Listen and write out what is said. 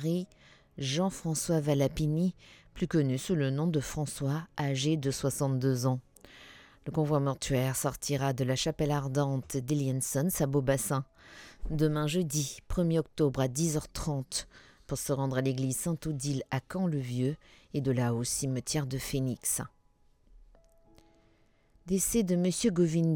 mari, Jean-François Valapini, plus connu sous le nom de François, âgé de 62 ans. Le convoi mortuaire sortira de la chapelle ardente d'Elienson à Beaubassin demain jeudi 1er octobre à 10h30 pour se rendre à l'église Saint-Odile à Caen-le-Vieux et de là au cimetière de Phénix. Décès de M. Govinda.